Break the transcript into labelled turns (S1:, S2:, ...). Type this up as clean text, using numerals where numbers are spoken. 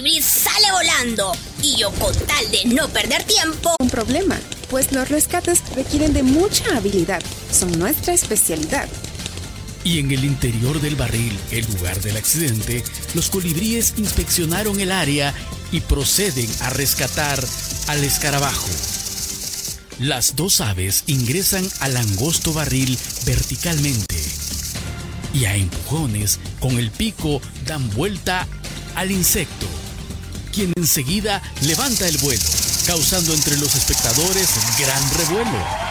S1: colibrí sale volando y yo, con tal de no perder tiempo...
S2: Un problema, pues los rescates requieren de mucha habilidad. Son nuestra especialidad.
S3: Y en el interior del barril, el lugar del accidente, los colibríes inspeccionaron el área y proceden a rescatar al escarabajo. Las dos aves ingresan al angosto barril verticalmente y a empujones con el pico dan vuelta al insecto, quien enseguida levanta el vuelo, causando entre los espectadores gran revuelo.